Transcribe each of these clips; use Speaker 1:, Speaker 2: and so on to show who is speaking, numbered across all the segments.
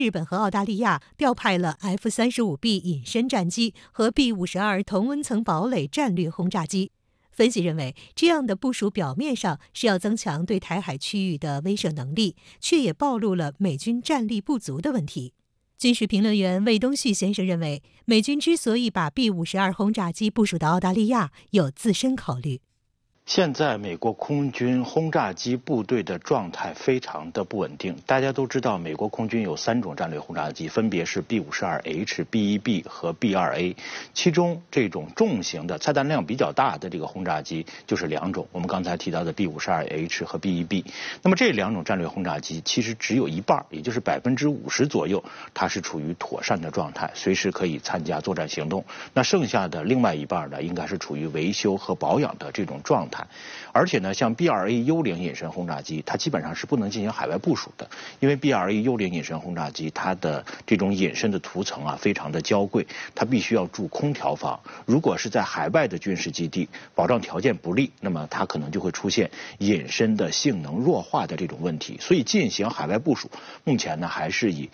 Speaker 1: 日本和澳大利亚调派了 F-35B 隐身战机和 B-52同温层堡垒战略轰炸机。分析认为，这样的部署表面上是要增强对台海区域的威慑能力，却也暴露了美军战力不足的问题。军事评论员魏东旭先生认为，美军之所以把 B-52轰炸机部署到澳大利亚，有自身考虑。
Speaker 2: 现在美国空军轰炸机部队的状态非常的不稳定。大家都知道，美国空军有3种战略轰炸机，分别是 B-52H、B-1B 和 B-2A。其中这种重型的、载弹量比较大的这个轰炸机就是2种，我们刚才提到的 B-52H 和 B-1B。那么这2种战略轰炸机其实只有一半，也就是50%左右，它是处于妥善的状态，随时可以参加作战行动。那剩下的另外一半呢，应该是处于维修和保养的这种状态。而且呢，像 B-2A 幽灵隐身轰炸机，它基本上是不能进行海外部署的，因为 B-2A 幽灵隐身轰炸机它的这种隐身的涂层啊非常的娇贵，它必须要住空调房。如果是在海外的军事基地，保障条件不利，那么它可能就会出现隐身的性能弱化的这种问题。所以进行海外部署，目前呢还是以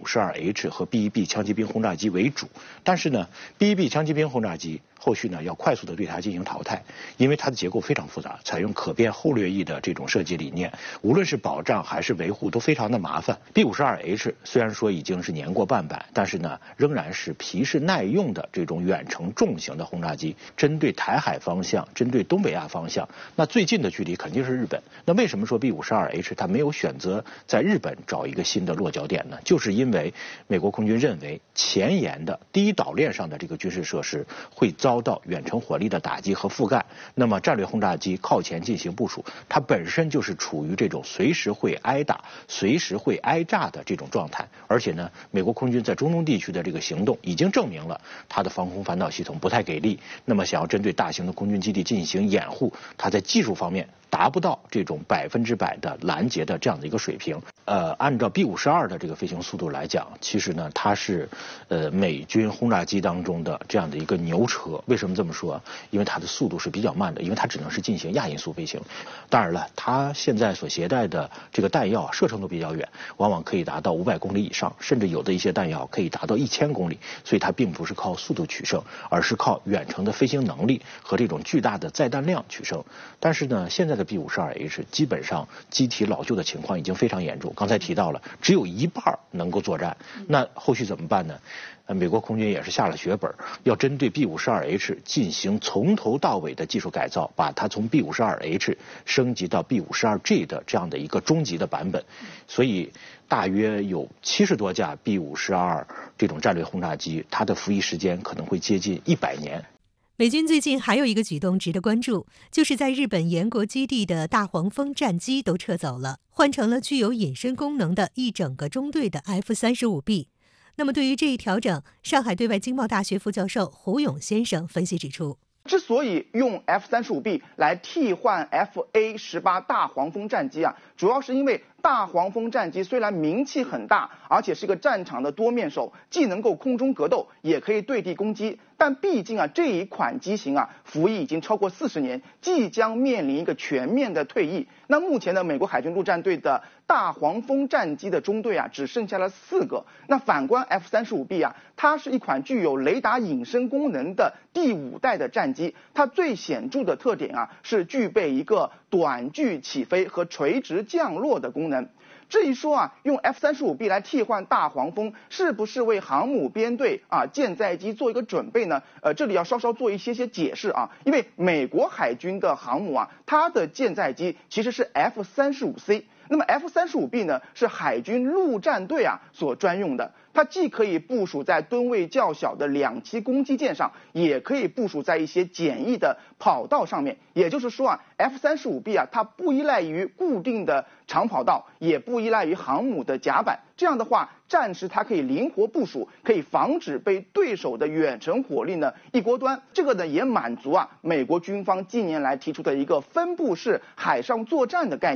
Speaker 2: B-52H 和 B-1B 枪骑兵轰炸机为主。但是呢 B-1B 枪骑兵轰炸机后续呢要快速的对它进行淘汰，因为它的结构非常复杂，采用可变后掠翼的这种设计理念，无论是保障还是维护都非常的麻烦。B-52H 虽然说已经是年过半百，但是呢仍然是皮实耐用的这种远程重型的轰炸机。针对台海方向，针对东北亚方向，那最近的距离肯定是日本。那为什么说 B-52H 它没有选择在日本找一个新的落脚点呢？就是因为美国空军认为前沿的第一岛链上的这个军事设施会遭到远程火力的打击和覆盖，那么战略轰炸机靠前进行部署，它本身就是处于这种随时会挨打、随时会挨炸的这种状态。而且呢，美国空军在中东地区的这个行动已经证明了它的防空反导系统不太给力，那么想要针对大型的空军基地进行掩护，它在技术方面达不到这种100%的拦截的这样的一个水平。按照 B-52的这个飞行速度来讲，其实呢它是美军轰炸机当中的这样的一个牛车。为什么这么说？因为它的速度是比较慢的，因为它只能是进行亚音速飞行。当然了，它现在所携带的这个弹药射程都比较远，往往可以达到500公里以上，甚至有的一些弹药可以达到1000公里，所以它并不是靠速度取胜，而是靠远程的飞行能力和这种巨大的载弹量取胜。但是呢，现在的 B-52H 基本上机体老旧的情况已经非常严重，刚才提到了只有一半能够作战，那后续怎么办呢？美国空军也是下了血本，要针对 B-52H 进行从头到尾的技术改造，把它从 B-52H 升级到 B-52G 的这样的一个终极的版本。所以大约有70多架 B-52这种战略轰炸机，它的服役时间可能会接近100年。
Speaker 1: 美军最近还有一个举动值得关注，就是在日本延国基地的大黄蜂战机都撤走了，换成了具有隐身功能的一整个中队的 F-35B。那么对于这一调整，上海对外经贸大学副教授胡勇先生分析指出，
Speaker 3: 之所以用 F-35B 来替换 F/A-18大黄蜂战机啊，主要是因为大黄蜂战机虽然名气很大，而且是个战场的多面手，既能够空中格斗，也可以对地攻击，但毕竟啊这一款机型啊服役已经超过40年，即将面临一个全面的退役。那目前的美国海军陆战队的大黄蜂战机的中队啊只剩下了4个。那反观 F-35B 啊，它是一款具有雷达隐身功能的第5代的战机，它最显著的特点啊是具备一个短距起飞和垂直降落的功能。至于说啊，用 F-35B 来替换大黄蜂，是不是为航母编队啊舰载机做一个准备呢？这里要稍稍做一些解释啊，因为美国海军的航母啊，它的舰载机其实是 F-35C。那么 F-35B 呢是海军陆战队啊所专用的，它既可以部署在吨位较小的2栖攻击舰上，也可以部署在一些简易的跑道上面。也就是说啊 ，F-35B 啊它不依赖于固定的长跑道，也不依赖于航母的甲板。这样的话，战时它可以灵活部署，可以防止被对手的远程火力呢一锅端。这个呢也满足啊美国军方近年来提出的一个分布式海上作战的概念。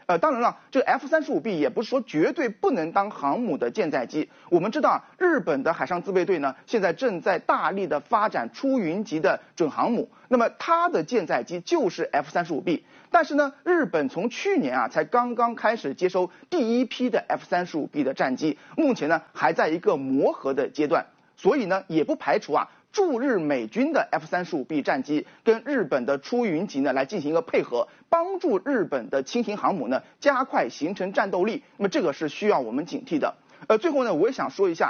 Speaker 3: 当然了，这个 F-35B 也不是说绝对不能当航母的舰载机。我们知道，日本的海上自卫队呢，现在正在大力的发展出云级的准航母，那么它的舰载机就是 F-35B。但是呢，日本从去年才刚刚开始接收第一批的 F-35B 的战机，目前呢还在一个磨合的阶段，所以呢也不排除驻日美军的 F-35B 战机跟日本的出云级呢来进行一个配合，帮助日本的轻型航母呢加快形成战斗力。那么这个是需要我们警惕的。最后呢，我也想说一下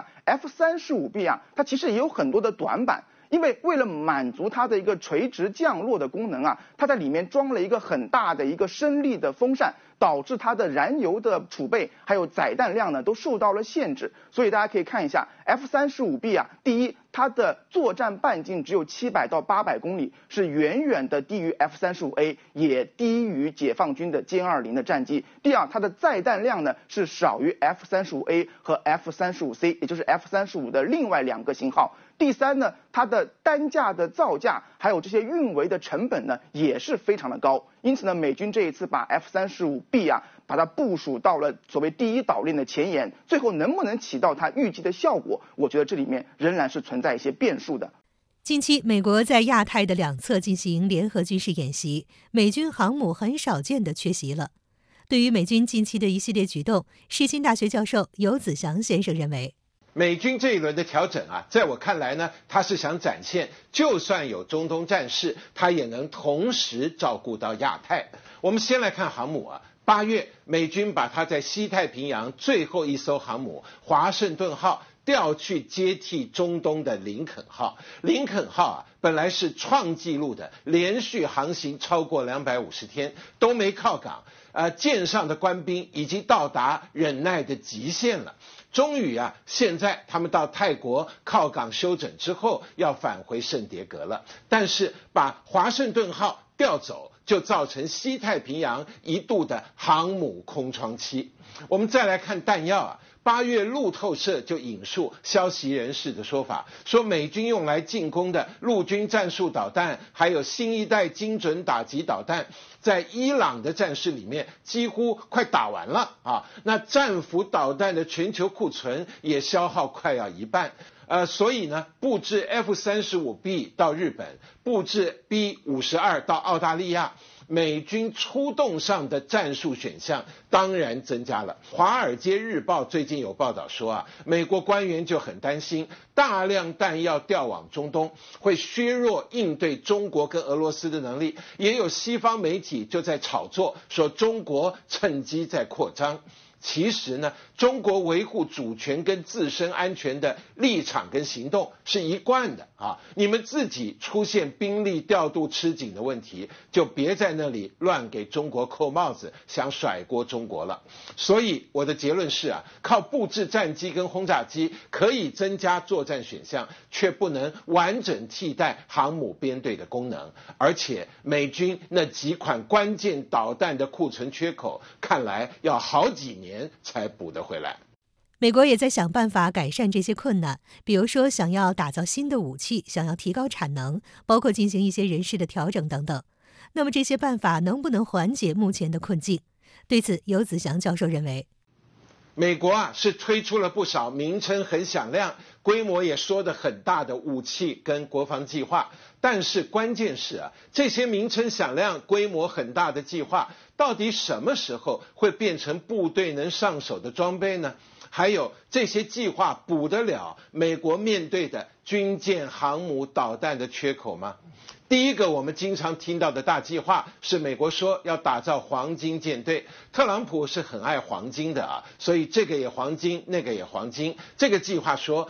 Speaker 3: F-35B 它其实也有很多的短板。因为为了满足它的一个垂直降落的功能它在里面装了一个很大的一个升力的风扇，导致它的燃油的储备还有载弹量呢都受到了限制。所以大家可以看一下 F-35B 第一，它的作战半径只有700到800公里，是远远的低于 F-35A， 也低于解放军的歼20的战机。第二，它的载弹量呢是少于 F-35A 和 F-35C， 也就是 F-35的另外2个型号。第三呢，它的单价的造价还有这些运维的成本呢也是非常的高。因此呢，美军这一次把 F-35B 把它部署到了所谓第一岛链的前沿，最后能不能起到它预计的效果，我觉得这里面仍然是存在一些变数的。
Speaker 1: 近期，美国在亚太的两侧进行联合军事演习，美军航母很少见的缺席了。对于美军近期的一系列举动，世新大学教授游子祥先生认为，
Speaker 4: 美军这一轮的调整在我看来呢，他是想展现，就算有中东战事，他也能同时照顾到亚太。我们先来看航母8月，美军把他在西太平洋最后一艘航母华盛顿号调去接替中东的林肯号。林肯号本来是创纪录的，连续航行超过250天都没靠港，舰上的官兵已经到达忍耐的极限了。终于现在他们到泰国靠港休整之后，要返回圣迭阁了。但是把华盛顿号调走，就造成西太平洋一度的航母空窗期。我们再来看弹药8月路透社就引述消息人士的说法，说美军用来进攻的陆军战术导弹，还有新一代精准打击导弹，在伊朗的战事里面几乎快打完了那战斧导弹的全球库存也消耗快要一半。所以呢，布置 F-35B 到日本，布置 B-52到澳大利亚，美军出动上的战术选项当然增加了。华尔街日报最近有报道说美国官员就很担心，大量弹药调往中东会削弱应对中国跟俄罗斯的能力。也有西方媒体就在炒作，说中国趁机在扩张。其实呢，中国维护主权跟自身安全的立场跟行动是一贯的你们自己出现兵力调度吃紧的问题，就别在那里乱给中国扣帽子，想甩锅中国了。所以我的结论是靠布置战机跟轰炸机可以增加作战选项，却不能完整替代航母编队的功能。而且美军那几款关键导弹的库存缺口，看来要好几年才补得回来。
Speaker 1: 美国也在想办法改善这些困难，比如说想要打造新的武器，想要提高产能，包括进行一些人事的调整等等。那么这些办法能不能缓解目前的困境？对此，游子祥教授认为，
Speaker 4: 美国是推出了不少名称很响亮，规模也说得很大的武器跟国防计划，但是关键是这些名称响亮、规模很大的计划，到底什么时候会变成部队能上手的装备呢？还有这些计划补得了美国面对的军舰、航母、导弹的缺口吗？第一个我们经常听到的大计划是美国说要打造黄金舰队，特朗普是很爱黄金的所以这个也黄金，那个也黄金。这个计划说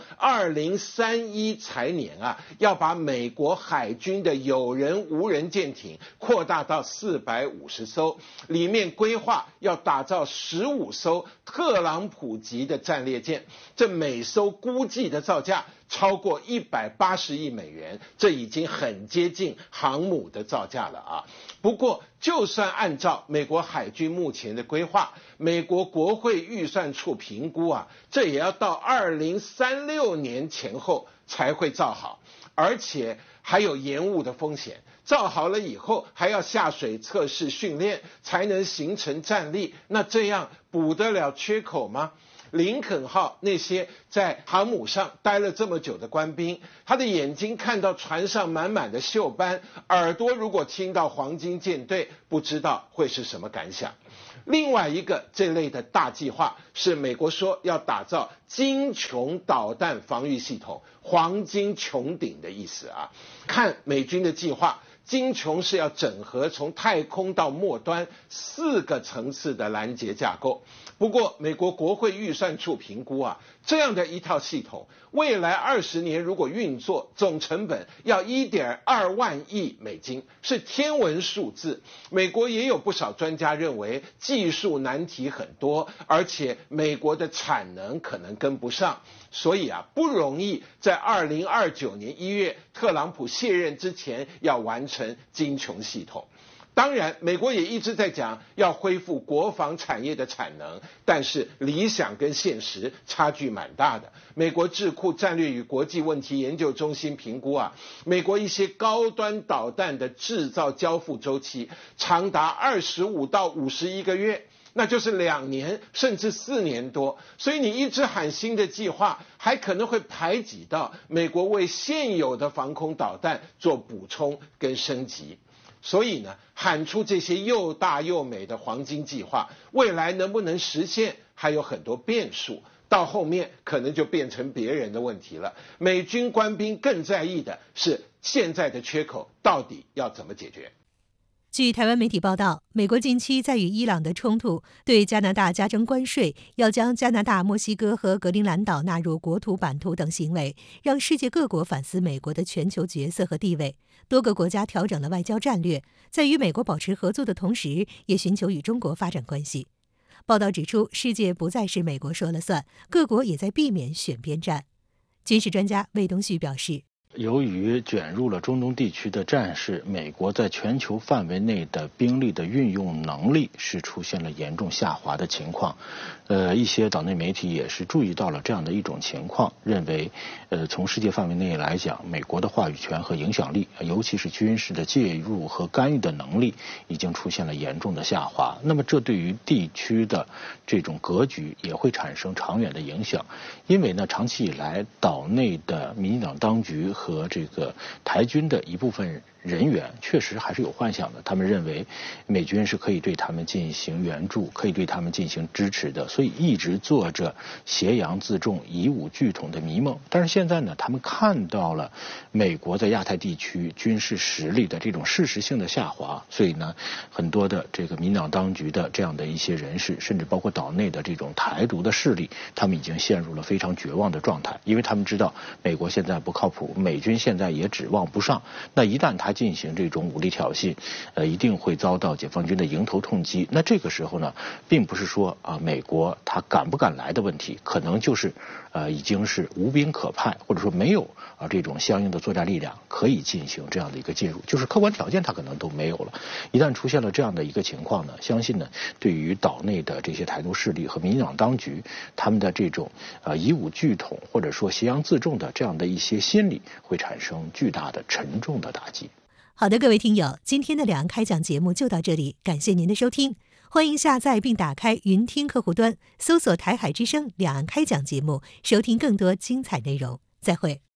Speaker 4: 2031财年要把美国海军的有人无人舰艇扩大到450艘，里面规划要打造15艘特朗普级的战列舰，这每艘估计的造价超过180亿美元，这已经很接近定航母的造价了啊。不过，就算按照美国海军目前的规划，美国国会预算处评估啊，这也要到2036年前后才会造好，而且还有延误的风险。造好了以后还要下水测试训练，才能形成战力，那这样补得了缺口吗？林肯号那些在航母上待了这么久的官兵，他的眼睛看到船上满满的锈斑，耳朵如果听到黄金舰队，不知道会是什么感想。另外一个这类的大计划是美国说要打造金穹导弹防御系统，黄金穹顶的意思啊。看美军的计划，金穹是要整合从太空到末端4个层次的拦截架构。不过美国国会预算处评估啊，这样的一套系统未来20年如果运作，总成本要1.2万亿美金，是天文数字。美国也有不少专家认为技术难题很多，而且美国的产能可能跟不上，所以啊不容易在2029年1月特朗普卸任之前要完成金穹系统。当然，美国也一直在讲要恢复国防产业的产能，但是理想跟现实差距蛮大的。美国智库战略与国际问题研究中心评估啊，美国一些高端导弹的制造交付周期长达25到51个月，那就是2年甚至4年多，所以你一直喊新的计划，还可能会排挤到美国为现有的防空导弹做补充跟升级。所以呢，喊出这些又大又美的黄金计划，未来能不能实现还有很多变数，到后面可能就变成别人的问题了。美军官兵更在意的是现在的缺口到底要怎么解决。
Speaker 1: 据台湾媒体报道，美国近期在与伊朗的冲突，对加拿大加征关税，要将加拿大、墨西哥和格陵兰岛纳入国土版图等行为，让世界各国反思美国的全球角色和地位。多个国家调整了外交战略，在与美国保持合作的同时，也寻求与中国发展关系。报道指出，世界不再是美国说了算，各国也在避免选边站。军事专家魏东旭表示，
Speaker 2: 由于卷入了中东地区的战事，美国在全球范围内的兵力的运用能力是出现了严重下滑的情况。一些岛内媒体也是注意到了这样的一种情况，认为从世界范围内来讲，美国的话语权和影响力，尤其是军事的介入和干预的能力，已经出现了严重的下滑。那么这对于地区的这种格局也会产生长远的影响，因为呢，长期以来岛内的民进党当局和这个台军的一部分人员确实还是有幻想的，他们认为美军是可以对他们进行援助，可以对他们进行支持的，所以一直做着挟洋自重、以武拒统的迷梦。但是现在呢，他们看到了美国在亚太地区军事实力的这种事实性的下滑，所以呢，很多的这个民进党当局的这样的一些人士，甚至包括岛内的这种台独的势力，他们已经陷入了非常绝望的状态，因为他们知道美国现在不靠谱，美军现在也指望不上，那一旦他进行这种武力挑衅，一定会遭到解放军的迎头痛击。那这个时候呢，并不是说美国他敢不敢来的问题，可能就是已经是无兵可派，或者说没有这种相应的作战力量可以进行这样的一个介入，就是客观条件他可能都没有了。一旦出现了这样的一个情况呢，相信呢，对于岛内的这些台独势力和民进党当局，他们的这种以武拒统或者说挟洋自重的这样的一些心理，会产生巨大的沉重的打击。
Speaker 1: 好的，各位听友，今天的两岸开讲节目就到这里，感谢您的收听。欢迎下载并打开云听客户端，搜索台海之声两岸开讲节目，收听更多精彩内容。再会。